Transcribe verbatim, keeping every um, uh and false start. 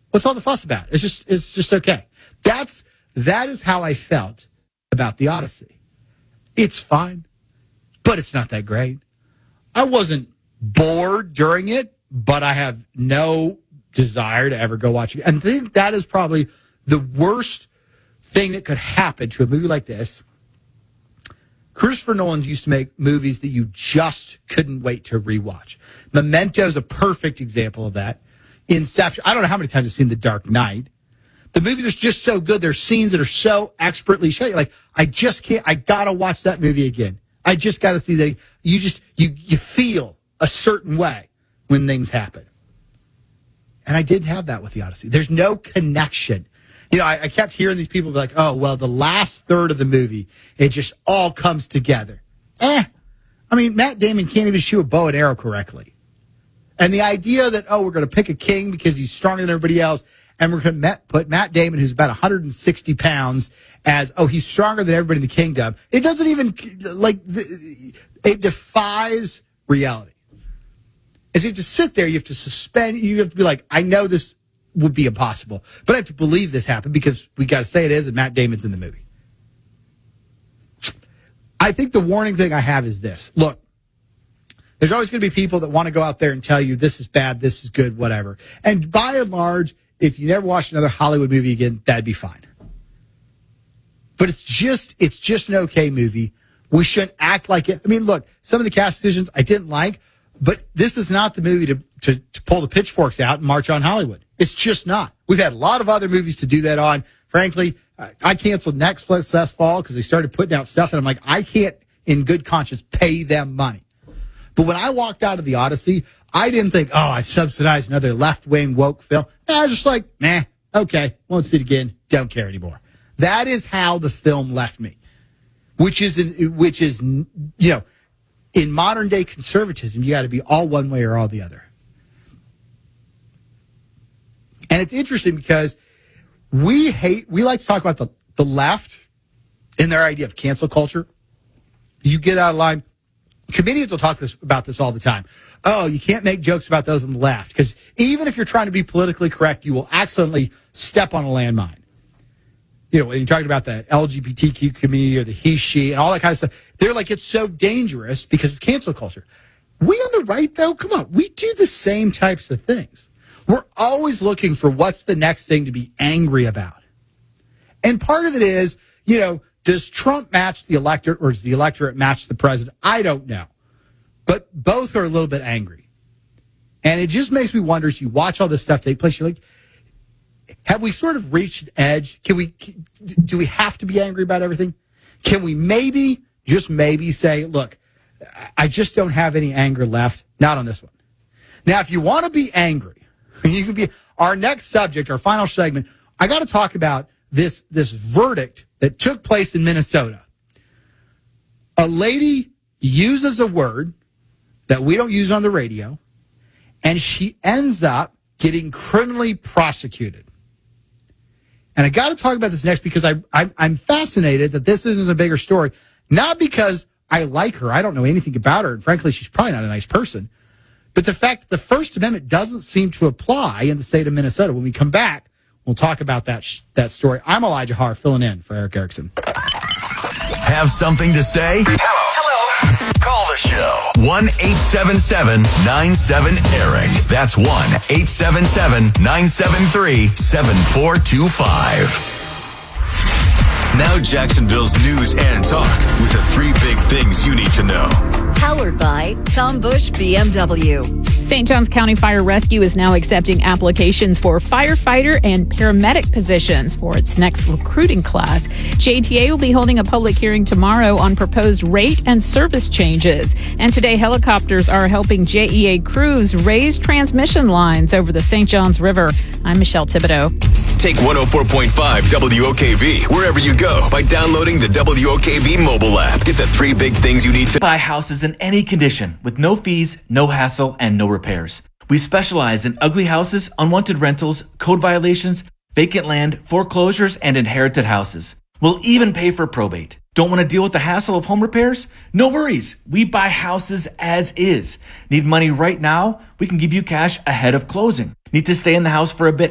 What's all the fuss about? It's just, it's just okay. That's, that is how I felt about the Odyssey. It's fine, but it's not that great. I wasn't bored during it, but I have no desire to ever go watch it. And I think that is probably the worst thing that could happen to a movie like this. Christopher Nolan used to make movies that you just couldn't wait to rewatch. Memento is a perfect example of that. Inception. I don't know how many times I've seen The Dark Knight. The movies are just so good. There's scenes that are so expertly shot. You're like, I just can't, I gotta watch that movie again. I just gotta see that. You just, you, you feel a certain way when things happen. And I didn't have that with the Odyssey. There's no connection. You know, I, I kept hearing these people be like, oh, well, the last third of the movie, it just all comes together. Eh. I mean, Matt Damon can't even shoot a bow and arrow correctly. And the idea that, oh, we're going to pick a king because he's stronger than everybody else, and we're going to put Matt Damon, who's about one hundred sixty pounds, as, oh, he's stronger than everybody in the kingdom. It doesn't even, like, it defies reality. As you have to sit there, you have to suspend, you have to be like, I know this would be impossible, but I have to believe this happened because we got to say it is, and Matt Damon's in the movie. I think the warning thing I have is this. Look, there's always going to be people that want to go out there and tell you this is bad, this is good, whatever. And by and large, if you never watch another Hollywood movie again, that'd be fine. But it's just, it's just an okay movie. We shouldn't act like it. I mean, look, some of the cast decisions I didn't like, but this is not the movie to, to, to pull the pitchforks out and march on Hollywood. It's just not. We've had a lot of other movies to do that on. Frankly, I canceled Netflix last fall because they started putting out stuff, and I'm like, I can't, in good conscience, pay them money. But when I walked out of the Odyssey, I didn't think, oh, I've subsidized another left-wing woke film. I was just like, nah, okay, won't see it again, don't care anymore. That is how the film left me, which is, in, which is, you know, in modern-day conservatism, you got to be all one way or all the other. And it's interesting because we hate, we like to talk about the, the left and their idea of cancel culture. You get out of line. Comedians will talk this, about this all the time. Oh, you can't make jokes about those on the left because even if you're trying to be politically correct, you will accidentally step on a landmine. You know, when you're talking about the L G B T Q community or the he, she, and all that kind of stuff, they're like, it's so dangerous because of cancel culture. We on the right, though, come on, we do the same types of things. We're always looking for what's the next thing to be angry about. And part of it is, you know, does Trump match the electorate or does the electorate match the president? I don't know. But both are a little bit angry. And it just makes me wonder, as you watch all this stuff take place, you're like, have we sort of reached an edge? Can we, do we have to be angry about everything? Can we maybe, just maybe say, look, I just don't have any anger left. Not on this one. Now, if you want to be angry, you can be our next subject, our final segment. I got to talk about this, this verdict that took place in Minnesota. A lady uses a word that we don't use on the radio, and she ends up getting criminally prosecuted. And I got to talk about this next because I, I, I'm fascinated that this isn't a bigger story. Not because I like her. I don't know anything about her. And frankly, she's probably not a nice person. But the fact that the First Amendment doesn't seem to apply in the state of Minnesota. When we come back, we'll talk about that sh- that story. I'm Elijah Haar, filling in for Eric Erickson. Have something to say? Hello. Hello. Call the show. one eight seven seven nine seven Eric. That's one eight seven seven nine seven three seven four two five. Now Jacksonville's news and talk with the three big things you need to know. Powered by Tom Bush B M W. Saint Johns County Fire Rescue is now accepting applications for firefighter and paramedic positions for its next recruiting class. J T A will be holding a public hearing tomorrow on proposed rate and service changes. And today, helicopters are helping J E A crews raise transmission lines over the Saint Johns River. I'm Michelle Thibodeau. Take one oh four point five W O K V wherever you go by downloading the W O K V mobile app. Get the three big things you need to buy houses in any condition with no fees, no hassle, and no repairs. We specialize in ugly houses, unwanted rentals, code violations, vacant land, foreclosures, and inherited houses. We'll even pay for probate. Don't want to deal with the hassle of home repairs? No worries. We buy houses as is. Need money right now? We can give you cash ahead of closing. Need to stay in the house for a bit